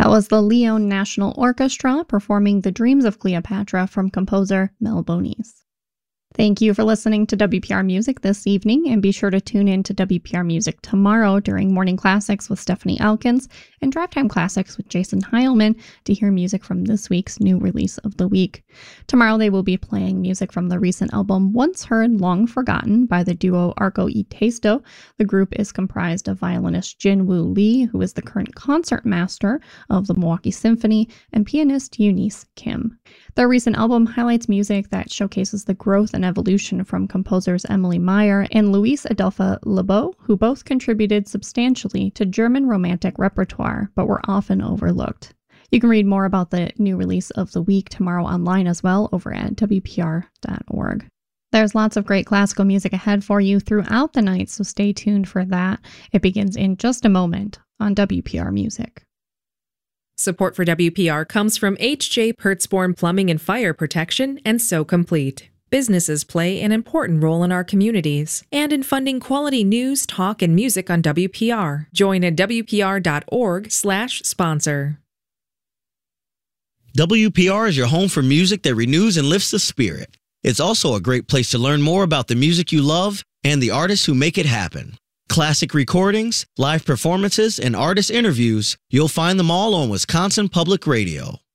That was the Leon National Orchestra performing The Dreams of Cleopatra from composer Mel Bonis. Thank you for listening to WPR Music this evening, and be sure to tune in to WPR Music tomorrow during Morning Classics with Stephanie Elkins and Drive Time Classics with Jason Heilman to hear music from this week's new release of the week. Tomorrow they will be playing music from the recent album Once Heard, Long Forgotten by the duo Arco y Testo. The group is comprised of violinist Jin-Woo Lee, who is the current concert master of the Milwaukee Symphony, and pianist Eunice Kim. Their recent album highlights music that showcases the growth and evolution from composers Emily Meyer and Luis Adelfa Lebeau, who both contributed substantially to German Romantic repertoire, but were often overlooked. You can read more about the new release of the week tomorrow online as well over at WPR.org. There's lots of great classical music ahead for you throughout the night, so stay tuned for that. It begins in just a moment on WPR Music. Support for WPR comes from H.J. Pertzborn Plumbing and Fire Protection and So Complete. Businesses play an important role in our communities and in funding quality news, talk, and music on WPR. Join at WPR.org/sponsor. WPR is your home for music that renews and lifts the spirit. It's also a great place to learn more about the music you love and the artists who make it happen. Classic recordings, live performances, and artist interviews, you'll find them all on Wisconsin Public Radio.